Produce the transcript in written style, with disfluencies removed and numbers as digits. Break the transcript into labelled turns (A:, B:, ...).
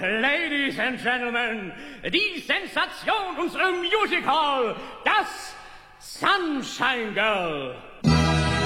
A: Ladies and Gentlemen, die Sensation unserer Musical, das Sunshine Girl.